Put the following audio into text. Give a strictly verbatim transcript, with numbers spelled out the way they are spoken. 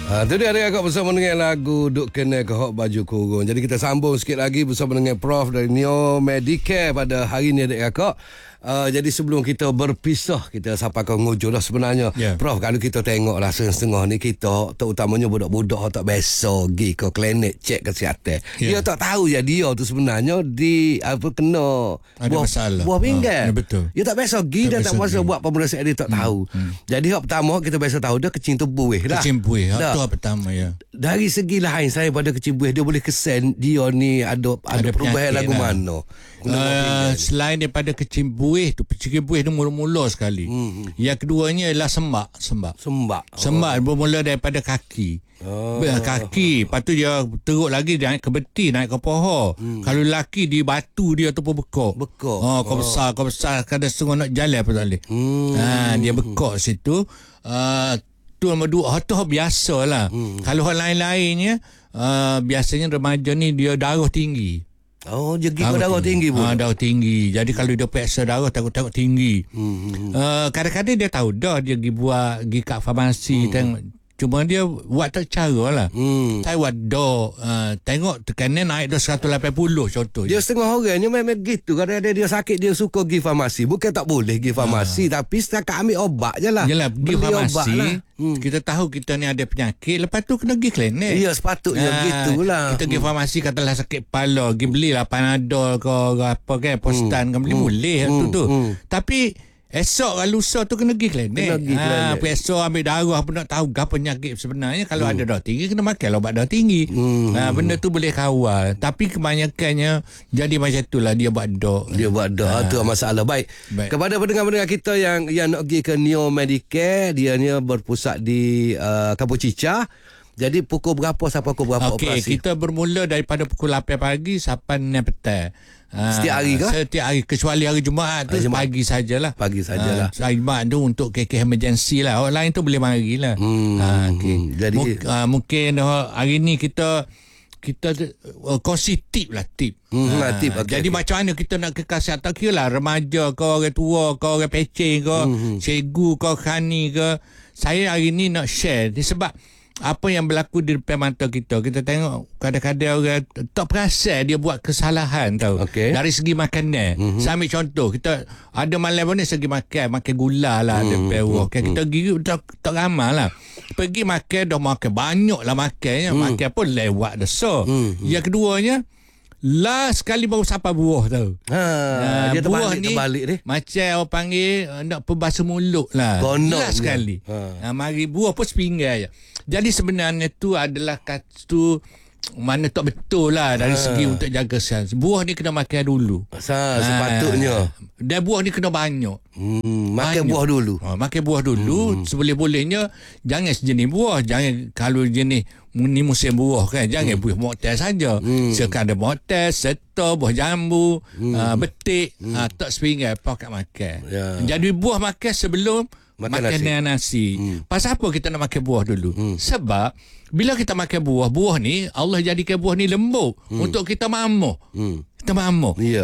Ha, tu dia agak bersama dengan lagu Duk Kena Ke Hok Baju Kurung. Jadi kita sambung sikit lagi bersama dengan Prof dari Neo Medicare pada hari ni adik kakak. Uh, jadi sebelum kita berpisah, kita sampai ke ngujur lah sebenarnya. Yeah. Prof, kalau kita tengok lah setengah-setengah ni, kita terutamanya budak-budak tak biasa pergi ke klinik cek kesihatan. Yeah. Dia tak tahu ya dia tu sebenarnya di apa kena ada buah, masalah. buah pinggan. Ha, betul. Dia tak biasa pergi, dia tak biasa buat pemeriksaan, dia tak hmm. tahu. Hmm. Jadi hak pertama kita biasa tahu dia kecing tubuh dah. Kecing buih, itu hak pertama ya. Dari segi lain saya pada kecing buih dia boleh kesan dia ni ada ada, ada perubahan lagu lah. Mana. Uh, selain daripada kecing buih tu, kecing buih tu mula-mula sekali. Hmm. Yang keduanya ialah sembak, sembak. Sembak. Oh. Sembak bermula daripada kaki. Oh. Kaki, lepas tu dia teruk lagi dia naik ke beti, naik ke pohon. Hmm. Kalau lelaki di batu dia tu pun bekok. Bekok. Oh, kau oh. besar, kau besar kadang setengah nak jalan apa tak boleh. Hmm. Ha, dia bekok situ. Uh, tu nombor dua. Itu biasalah. Hmm. Kalau hal lain-lainnya uh, biasanya remaja ni dia darah tinggi. Oh, jadi kau darah tinggi pun. Ah, darah tinggi. Jadi kalau dia periksa darah takut-takut tinggi. Hmm. Uh, kadang-kadang dia tahu dah dia pergi buat pergi kat farmasi hmm. tengok. Cuma dia buat tak cara lah. Hmm. Saya buat dah. Uh, tengok tekanan naik dah seratus lapan puluh contoh. Dia setengah orangnya memang gitu. Kalau ada dia sakit dia suka pergi farmasi. Bukan tak boleh pergi farmasi. Ha. Tapi setakat ambil obat je lah. Yelah, pergi farmasi. Lah. Hmm. Kita tahu kita ni ada penyakit. Lepas tu kena pergi klinik. Ya, sepatutnya ha. gitulah. Kita pergi hmm. farmasi katalah sakit kepala. Pergi belilah Panadol ke apa kan. Postan hmm. kan beli hmm. boleh. Hmm. Tu tu. Hmm. Tapi esok kalau lusa tu kena pergi klinik. Kena pergi klinik. Ha, esok ambil darah pun nak tahu apa penyakit sebenarnya. Kalau hmm. ada darah tinggi kena makan obat darah tinggi. Hmm. Ha, benda tu boleh kawal. Tapi kebanyakannya jadi macam itulah dia buat dok. Dia buat dok. Ha. Itu masalah. Baik. Baik. Kepada pendengar-pendengar kita yang yang nak pergi ke Neo Medicare, dia ni berpusat di uh, Kampung Cicah. Jadi pukul berapa sampai pukul berapa okay, operasi? Okey, kita bermula daripada pukul lapan pagi sampai enam petang. Setiap hari ke? Setiap hari, kecuali hari Jumaat tu hari Jumaat. Pagi sajalah. Pagi sajalah. Ha, hari Jumaat tu untuk kes-kes emergency lah. Orang lain tu boleh marilah. Hmm, ha, okay. hmm, jadi M- uh, mungkin uh, hari ni kita kita uh, kongsi tip lah tip. Hmm, ha, tip okay, jadi okay. macam mana kita nak kekal sihat tak kira lah remaja ke orang tua ke orang pecing ke hmm, cikgu ke khani ke. Saya hari ni nak share ni sebab apa yang berlaku di depan mata kita. Kita tengok kadang-kadang orang tak perasan dia buat kesalahan tahu. Okay. Dari segi makanan. Mm-hmm. Saya ambil contoh. Kita ada malam pun ni segi makan. Makan gula lah. Mm-hmm. Depan mm-hmm. okay. Kita pergi tak, tak ramai lah. Pergi makan dah makan. Banyak lah makannya. Mm. Makan pun lewat dah. So, mm-hmm. yang keduanya, last sekali baru sampai buah tahu. Ha, uh, dia buah terbalik, ni terbalik dia. Macam orang panggil uh, nak perbasuh mulut lah. Konok last sekali. Ha. Uh, mari buah pun sepinggan je. Jadi sebenarnya tu adalah kata mana tak betul lah dari ha. segi untuk jaga kesihatan. Buah ni kena makan dulu. Asal sepatutnya. Ha. Dan buah ni kena banyak. Hmm, makan banyak. buah dulu. Ha, makan buah dulu. Hmm. Seboleh-bolehnya jangan sejenis buah. Jangan kalau jenis ni musim buah kan. Jangan hmm. buah motel saja. Hmm. Sekarang ada motel, setor, buah jambu, hmm. uh, betik. Hmm. Uh, tak sepinggan pakai makan. Ya. Jadi buah makan sebelum makan, makan nasi. nasi. Hmm. Pasal apa kita nak makan buah dulu? Hmm. Sebab bila kita makan buah, buah ni Allah jadikan buah ni lembut hmm. untuk kita mamuh. Hmm. Kita mamuh. Yeah.